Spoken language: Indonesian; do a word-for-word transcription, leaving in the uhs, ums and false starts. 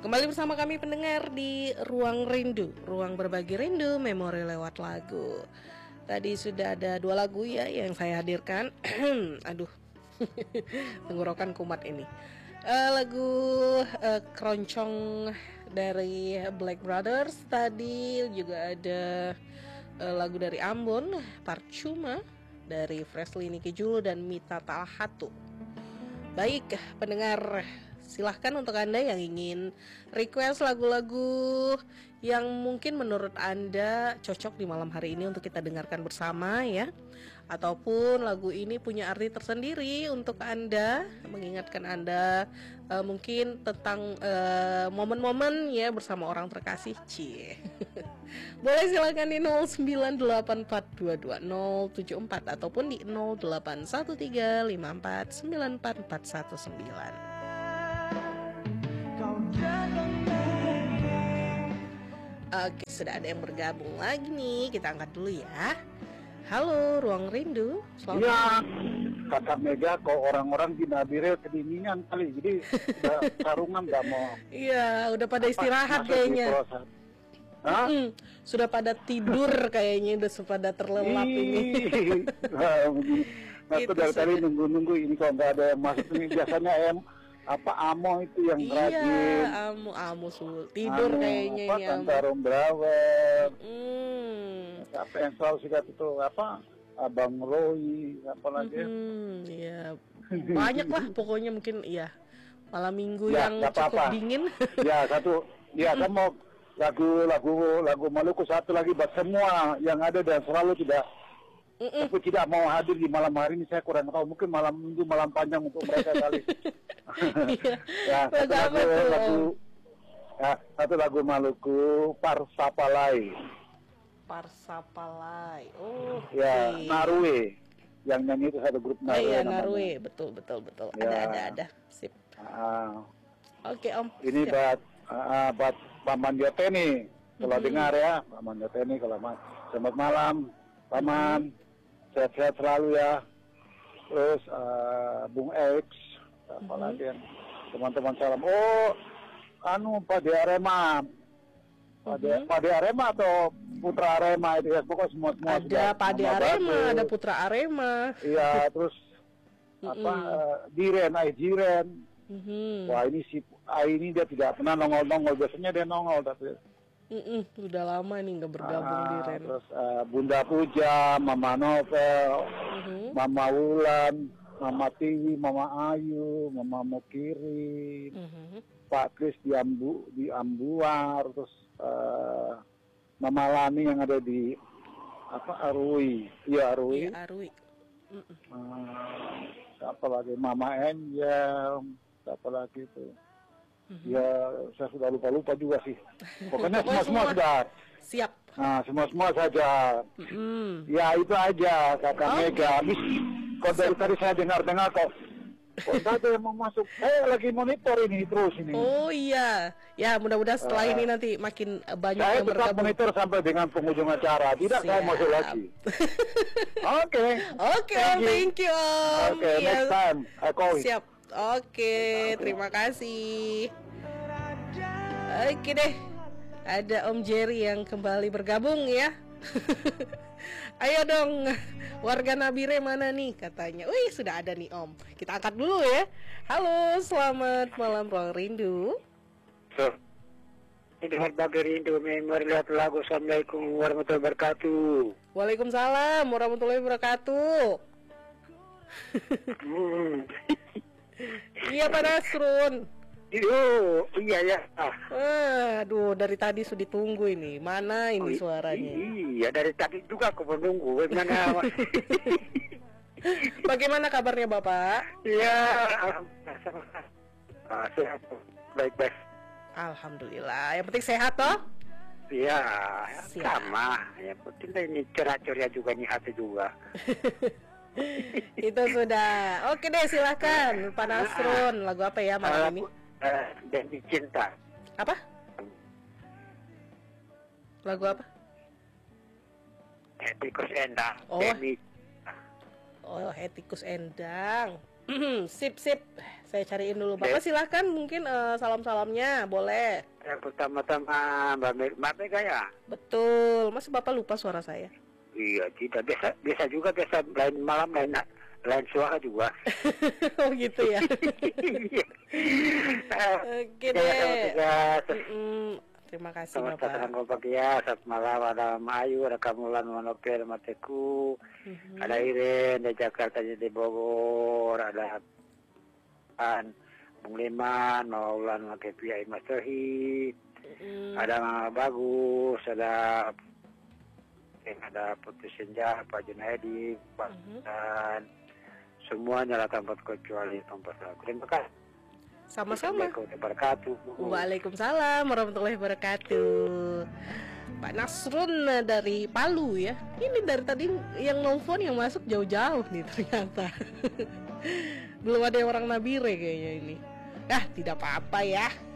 Kembali bersama kami pendengar di Ruang Rindu, ruang berbagi rindu, memori lewat lagu. Tadi sudah ada dua lagu ya yang saya hadirkan. Aduh, tenggorokan kumat ini. uh, Lagu uh, Keroncong dari Black Brothers. Tadi juga ada uh, lagu dari Ambon, Parcuma dari Freshly Niki Julu dan Mita Talhatu. Baik, pendengar, silahkan untuk Anda yang ingin request lagu-lagu yang mungkin menurut Anda cocok di malam hari ini untuk kita dengarkan bersama ya. Ataupun lagu ini punya arti tersendiri untuk Anda, mengingatkan Anda uh, mungkin tentang uh, momen-momen ya bersama orang terkasih. Cie. Boleh silakan di nol sembilan delapan empat dua dua nol tujuh empat ataupun di nol delapan satu tiga lima empat sembilan empat empat satu sembilan. Oke, sudah ada yang bergabung lagi nih. Kita angkat dulu ya. Halo, Ruang Rindu. Selamat Iya, kata Mega kok orang-orang di Nabire kedinginan kali. Jadi udah sarungan gak mau. Iya, udah pada istirahat kayaknya. Hah? Mm-mm. Sudah pada tidur kayaknya, udah pada terlelap ini. Nah, itu dari tadi nunggu-nunggu ini kok nggak ada yang masuk ini. Biasanya em apa Amo itu yang rajin. Iya, Amo Amo sul tidur amo, kayaknya apa, ini Amo. Tantarung Brawer. Hmm. Apa yang selalu sikat itu apa? Abang Roy, apa lagi? Hmm, iya. Banyak lah pokoknya mungkin iya. Malam minggu ya, yang cukup apa-apa. dingin. Ya, satu. Ya, kan mau lagu-lagu lagu Maluku satu lagi buat semua yang ada dan selalu tidak Mm-mm. aku tidak mau hadir di malam hari ini, saya kurang tahu, mungkin malam minggu malam panjang untuk mereka kali. Ya, satu lagu, lagu ya, satu lagu Maluku, Parsapalai. Parsapalai. Oh. Ya, okay. Narue. Yang nyanyi itu satu grup Narue. Oh, iya, Narue, betul betul betul. Ya. Ada ada ada. Sip. Uh, Oke, Om. ini siap. buat uh, buat Paman Jote nih. Kalau Mm-hmm. dengar ya, Paman Jote nih kalau ma- selamat malam, Paman. Mm-hmm. Sehat-sehat selalu ya. Terus uh, Bung X, apalagi yang teman-teman salam. Oh, anu Pade Arema, Pade mm-hmm. Pade Arema atau Putra Arema itu ya, pokoknya semua semua. Ada Pade Arema, bagus. Ada Putra Arema. Iya, terus apa uh, Diren, Ai Jiren. Mm-hmm. Wah ini si Ai ini dia tidak pernah nongol-nongol, biasanya dia nongol tapi. Mm-mm, udah lama nih nggak bergabung ah, di Ren. Terus uh, Bunda Puja, Mama Novel, uh-huh. Mama Wulan, Mama Tiwi, Mama Ayu, Mama Mokiri, uh-huh. Pak Kris di Ambu, di Ambuar, terus uh, Mama Lani yang ada di apa Arui, iya Arui. Iya Arui. Uh-uh. Uh, apa lagi Mama Angel, apa lagi itu. Mm-hmm. Ya, saya sudah lupa-lupa juga sih. Pokoknya semua-semua sudah. Siap. Nah, semua-semua saja. Mm-hmm. Ya, itu aja, kata oh. Mega. Habis, kok dari tadi saya dengar-dengar kok. Kok ada yang mau masuk? Eh, lagi monitor ini terus ini. Oh iya. Ya, mudah-mudahan setelah uh, ini nanti makin banyak saya yang bergabung. Saya tetap monitor sampai dengan penghujung acara. Tidak, Siap. Saya masuk lagi. Oke. Oke, thank you, Om. Oke, okay, yes. next time. Aku. Siap. Oke, terima kasih. Oke deh, ada Om Jerry yang kembali bergabung ya. Ayo dong, warga Nabire mana nih katanya. Wih, sudah ada nih Om. Kita angkat dulu ya. Halo, selamat malam Ruang Rindu. Ini berbagi rindu, memori lihat lagu. Assalamualaikum warahmatullahi wabarakatuh. Waalaikumsalam warahmatullahi wabarakatuh. hmm. Iya Pak Nasrun. Iya, iya ya. Ah, aduh, dari tadi sudah ditunggu ini. Mana ini oh, suaranya? Iya, dari tadi juga aku menunggu. Bagaimana? Bagaimana kabarnya Bapak? Iya, sehat, baik-baik. Alhamdulillah. Yang penting sehat toh? Iya, sama. Yang penting ini cerah-ceria juga nih hati juga. Itu sudah. Oke deh, silahkan Pak Nasrun. Lagu apa ya malam ini? Uh, Demi Cinta. Apa? Lagu apa? Etikus Endang. Oh. Demi. Oh, Etikus Endang. Sip sip. Saya cariin dulu. Bapak silahkan mungkin uh, salam-salamnya boleh. Yang pertama-tama Mbak Me- Mbak Mega ya. Betul. Masa Bapak lupa suara saya? Iya, tidak biasa biasa juga biasa lain malam lain lain suara juga. Oh gitu ya. Oke deh. Mm-mm. Terima kasih Selamat Bapak. datang Bapak ya. Selamat malam ada Ayu, ada Kamulan, Manopel, Mateku, mm-hmm. ada Iren di Jakarta, di Bogor, ada An, Bung Liman, Maulan, Makepi, Mas Terhid, mm-hmm. ada Mama Bagus, ada ada Putri Senja, Pak Junaidi, Pak mm-hmm. dan semuanya lah tanpa kecuali tempat aku. Terima kasih. Sama-sama. Wabarakatuh. Waalaikumsalam warahmatullahi wabarakatuh. Pak Nasrun dari Palu ya. Ini dari tadi yang nelfon yang masuk jauh-jauh nih ternyata. Belum ada yang orang Nabire kayaknya ini. Ah, tidak apa-apa ya.